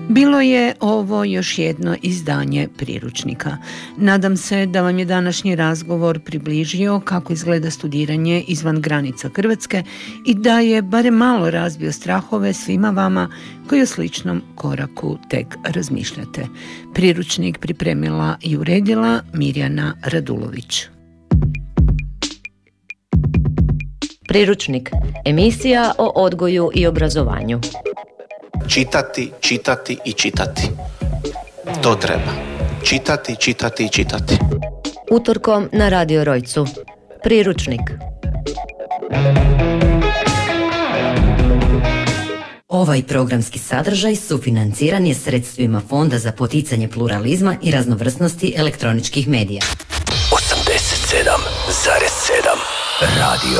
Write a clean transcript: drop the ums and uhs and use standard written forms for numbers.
Bilo je ovo još jedno izdanje priručnika. Nadam se da vam je današnji razgovor približio kako izgleda studiranje izvan granica Hrvatske i da je barem malo razbio strahove svima vama koji o sličnom koraku tek razmišljate. Priručnik pripremila i uredila Mirjana Radulović. Priručnik, emisija o odgoju i obrazovanju. Čitati, čitati i čitati. To treba. Čitati, čitati i čitati. Utorkom na Radio Rojcu. Priručnik. Ovaj programski sadržaj sufinanciran je sredstvima Fonda za poticanje pluralizma i raznovrsnosti elektroničkih medija. 87,7 Radio